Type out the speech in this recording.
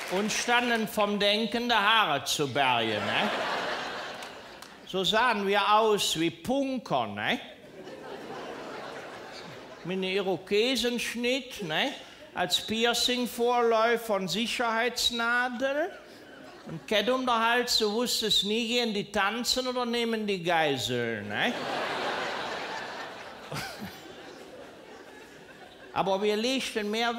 und standen vom Denken der Haare zu bergen. Ne? So sahen wir aus wie Punker, ne? Mit einem Irokesenschnitt, ne? Als Piercing-Vorläufer von Sicherheitsnadel. Und Kette um den Hals, du wusstest nie, gehen die tanzen oder nehmen die Geiseln, ne? Aber wir legten mehr